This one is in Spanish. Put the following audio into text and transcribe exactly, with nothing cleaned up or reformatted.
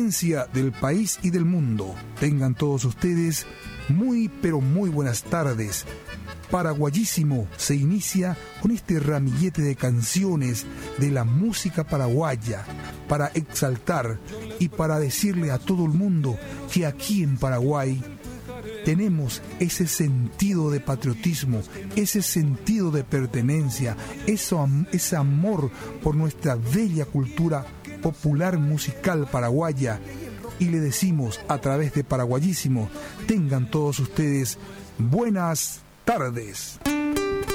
audiencia del país y del mundo. Tengan todos ustedes muy pero muy buenas tardes. Paraguayísimo se inicia con este ramillete de canciones de la música paraguaya para exaltar y para decirle a todo el mundo que aquí en Paraguay tenemos ese sentido de patriotismo, ese sentido de pertenencia, eso, ese amor por nuestra bella cultura popular musical paraguaya. Y le decimos a través de Paraguayísimo, tengan todos ustedes buenas tardes.